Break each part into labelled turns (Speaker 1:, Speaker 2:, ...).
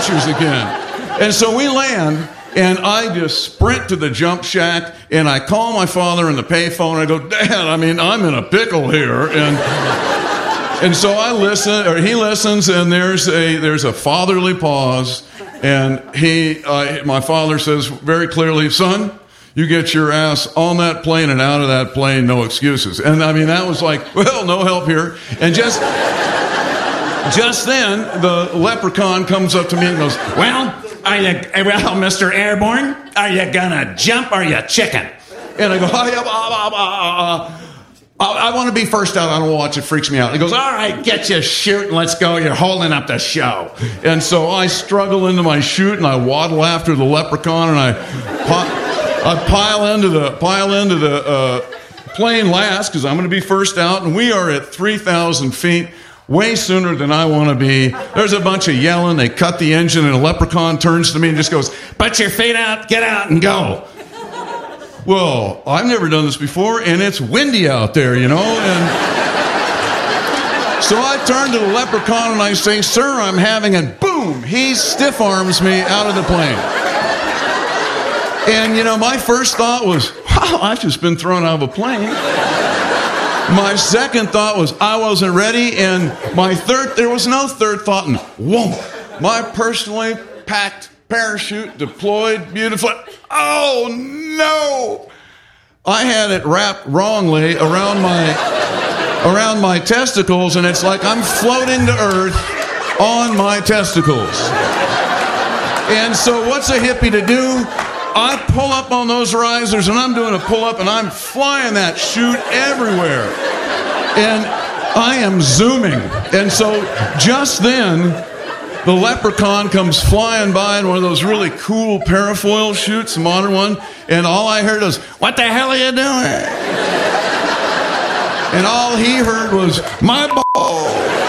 Speaker 1: pictures again. And so we land, and I just sprint to the jump shack, and I call my father on the payphone. I go, Dad, I'm in a pickle here. And so I listen, or he listens, and there's a fatherly pause, and my father says very clearly, son, you get your ass on that plane and out of that plane, no excuses. And I mean, that was like, well, no help here. And just then, the leprechaun comes up to me and goes,
Speaker 2: well, Mr. Airborne, are you gonna jump or you chicken?
Speaker 1: And I go, I want to be first out. I don't watch. It freaks me out. He goes, all right, get your chute and let's go. You're holding up the show. And so I struggle into my chute and I waddle after the leprechaun and I pile into the plane last because I'm going to be first out. And we are at 3,000 feet, way sooner than I want to be. There's a bunch of yelling. They cut the engine and a leprechaun turns to me and just goes, put your feet out, get out and go. Well, I've never done this before, and it's windy out there, you know, and so I turn to the leprechaun and I say, sir, I'm having it. Boom! He stiff arms me out of the plane. And, you know, my first thought was, wow, I've just been thrown out of a plane. My second thought was, I wasn't ready, and there was no third thought, and whoa, my personally packed parachute deployed beautifully. Oh no! I had it wrapped wrongly around my testicles, and it's like I'm floating to earth on my testicles. And so what's a hippie to do? I pull up on those risers, and I'm doing a pull-up, and I'm flying that chute everywhere. And I am zooming. And so just then, the leprechaun comes flying by in one of those really cool parafoil chutes, a modern one, and all I heard was, what the hell are you doing? And all he heard was, my ball.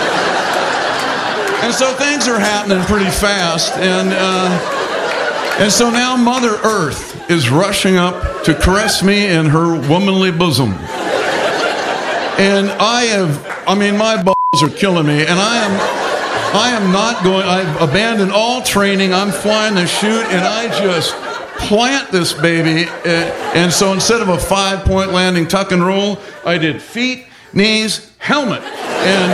Speaker 1: And so things are happening pretty fast, and so now Mother Earth is rushing up to caress me in her womanly bosom. And my balls are killing me, and I am not going, I've abandoned all training, I'm flying the chute, and I just plant this baby, and so instead of a 5-point landing tuck and roll, I did feet, knees, helmet, and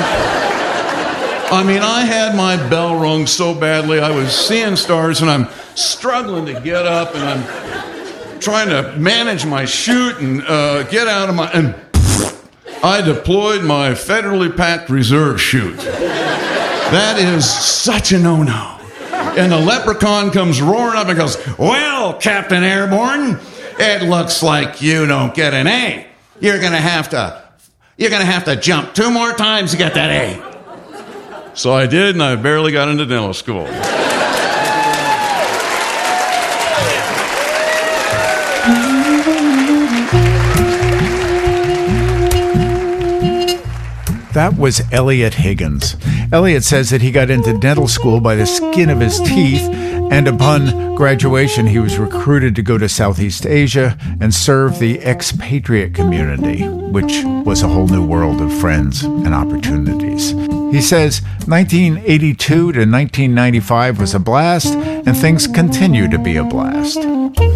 Speaker 1: I had my bell rung so badly, I was seeing stars, and I'm struggling to get up, and I'm trying to manage my chute and get out of and I deployed my federally packed reserve chute. That is such a no-no. And the leprechaun comes roaring up and goes, well, Captain Airborne, it looks like you don't get an A. You're gonna have to jump 2 more times to get that A. So I did, and I barely got into dental school.
Speaker 3: That was Elliot Higgins. Elliot says that he got into dental school by the skin of his teeth, and upon graduation, he was recruited to go to Southeast Asia and serve the expatriate community, which was a whole new world of friends and opportunities. He says 1982 to 1995 was a blast, and things continue to be a blast.